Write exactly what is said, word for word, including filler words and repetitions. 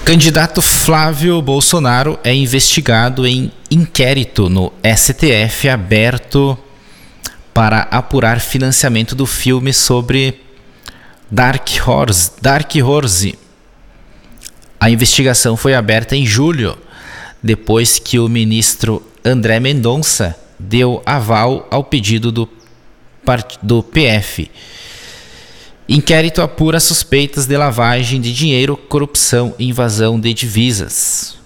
Candidato Flávio Bolsonaro é investigado em inquérito no S T F aberto para apurar financiamento do filme sobre Dark Horse. Dark Horse. A investigação foi aberta em julho, depois que o ministro André Mendonça deu aval ao pedido do, do P F. Inquérito apura suspeitas de lavagem de dinheiro, corrupção e invasão de divisas.